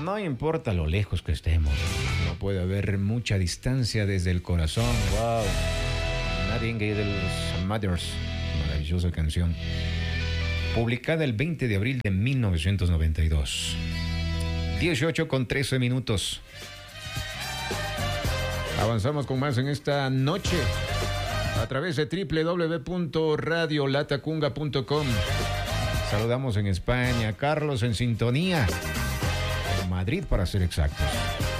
No importa lo lejos que estemos, no puede haber mucha distancia desde el corazón. Wow. Nightingale de los Mothers, maravillosa canción. Publicada el 20 de abril de 1992. 18:13. Avanzamos con más en esta noche a través de www.radiolatacunga.com. Saludamos en España, Carlos en sintonía, en Madrid para ser exactos.